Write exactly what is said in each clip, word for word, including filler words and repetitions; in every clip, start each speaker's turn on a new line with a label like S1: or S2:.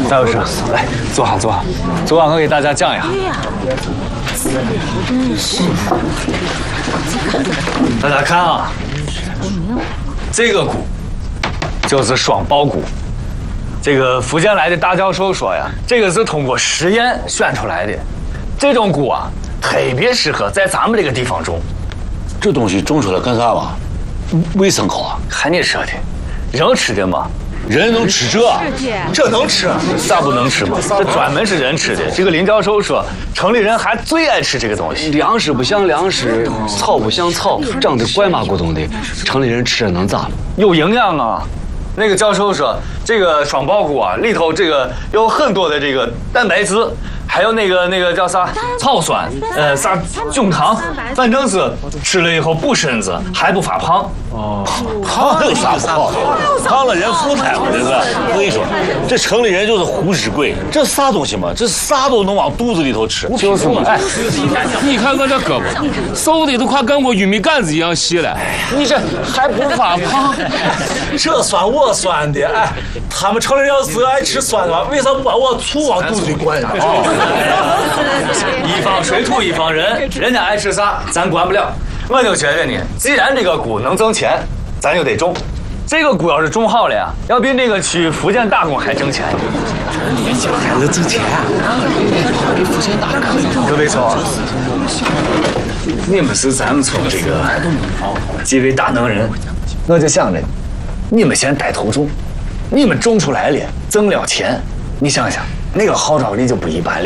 S1: 大老师，来坐下坐下，坐下，我给大家讲一下。
S2: 真是。
S1: 大家看啊，这个鼓就是双苞鼓。这个福建来的大教授说呀，这个是通过实验选出来的。这种鼓啊，特别适合在咱们这个地方种。
S3: 这东西种出来干啥嘛？卫生好啊？
S1: 看你说的，人吃的嘛。
S3: 人能吃这？
S4: 这能吃？
S1: 咋不能吃嘛？这专门是人吃的。这个林教授说，城里人还最爱吃这个东西。
S5: 粮食不像粮食，草不像草，长得怪嘛咕咚的，城里人吃了能咋了？
S1: 有营养啊！那个教授说，这个双苞谷啊，里头这个有很多的这个蛋白质，还有那个那个叫啥草酸，呃，啥菌糖，反正是吃了以后补身子，还不发胖。
S3: 哦，胖有啥不好？胖了人富态嘛，这是。我跟你说，这城里人就是胡吃贵，这啥东西嘛，这啥都能往肚子里头吃。
S5: 就是嘛，哎，你看我这胳膊，瘦的都快跟我玉米杆子一样细了，你这还不发胖？
S4: 这算我算的，哎，他们城里人要是爱吃酸的话，为啥不把我醋往肚子里灌呀？
S1: 一方水土一方人，人家爱吃啥，咱管不了。我就觉得呢，既然这个谷能挣钱，咱就得种。这个谷要是种好了呀，要比那个去福建打工还挣钱。
S4: 年轻孩子挣钱啊，比福建打工。
S1: 各位说，你们是咱们村这个几位大能人，我就想着，你们先带头种，你们种出来了，挣了钱，你想想，那个号召力就不一般了。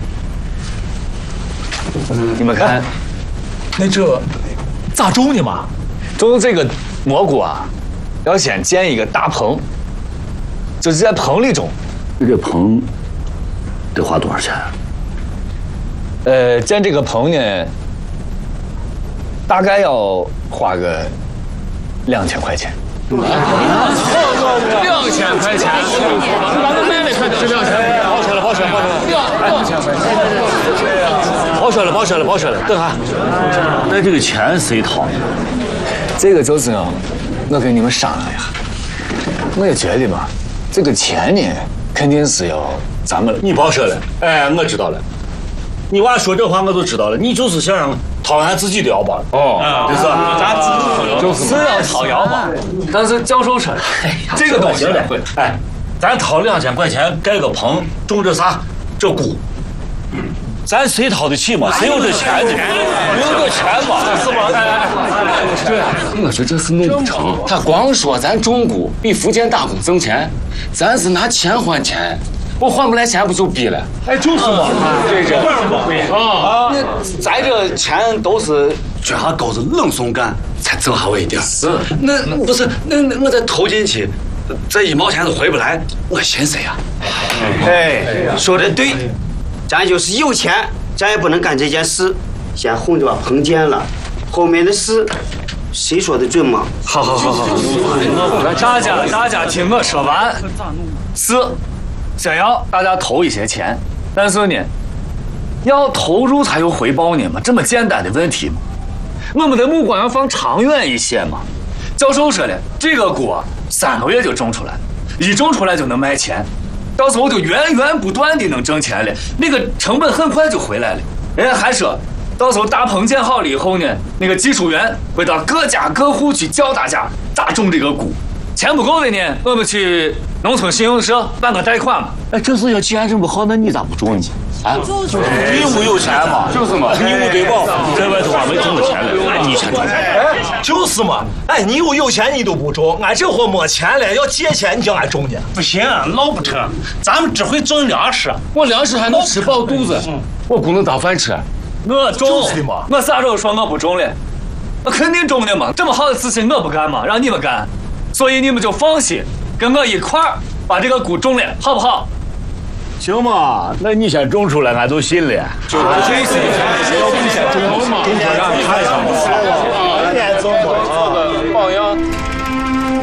S1: 嗯，你们看，
S4: 那这咋种呢嘛？
S1: 种这个蘑菇啊，要先建一个大棚，就是在棚里种。
S3: 这棚得花多少钱？
S1: 呃，建这个棚呢，大概要花个两千块钱。
S5: 两千块钱，咱们妹妹看是两千，
S3: 包出来，包出来，包出来，
S5: 两千块钱，
S3: 包出来了，包出来了，包出来了。等下，那这个钱谁掏？
S1: 这个就是呢，我跟你们商量一下。我也觉得嘛，这个钱呢，肯定是要咱们。
S3: 你包说了，哎，我知道了。你娃说这话我都知道了，你就是想让掏俺自己的腰包。
S1: 哦，
S3: 就是咱自己
S1: 就是要掏腰包。但是教授说，这个东西呢，
S3: 哎，咱掏两千块钱盖个棚，种这啥这谷，咱谁掏得起嘛？谁有这钱呢？有这钱嘛？是吗？
S5: 这，我说这是弄不成。他光说咱种谷比福建打工挣钱，咱是拿钱换钱。我还不来钱不就逼了？
S4: 哎，就是嘛，
S5: 对这
S4: 啊，
S5: 那咱这钱都是撅下钩子冷松干才挣下我一点。是，那不是那那我再投进去，这一毛钱都回不来，我信谁呀？
S6: 哎，说的对，咱就是有钱，咱也不能干这件事，先哄着把棚建了，后面的事。谁说的准嘛？
S1: 好好好好好，大家大家听我说完。是。想要大家投一些钱，但是呢，要投入才有回报呢嘛，这么简单的问题嘛，我们的目光要放长远一些嘛。教授说了，这个谷啊，三个月就种出来，一种出来就能卖钱，到时候就源源不断的能挣钱了，那个成本很快就回来了。人家还说，到时候大棚建好了以后呢，那个技术员会到各家各户去教大家咋种这个谷。钱不够的呢，我们去农村信用社办个贷款嘛。
S3: 哎，这事要既然这么好，那你咋不种呢？啊，你屋有钱嘛？
S5: 就是嘛，
S3: 你屋对保，在外头还没挣着钱了，你先种。
S4: 哎，就是嘛。哎，你又有钱你都不种，俺这会没钱了，要借钱你叫俺种呢？
S7: 不行，老不成，咱们只会种粮食，
S5: 我粮食还能吃饱肚子，我不能当饭吃。
S1: 我种，
S4: 就是的嘛。
S1: 我啥时候说我不种了？我肯定种的嘛，这么好的事情我不干嘛，让你们干。所以你们就放心，跟我一块儿把这个谷种了，好不好？
S3: 行嘛，那你先种出来，俺都信了。
S4: 就是，要不你先种嘛，种出来，看一下嘛。今年种嘛。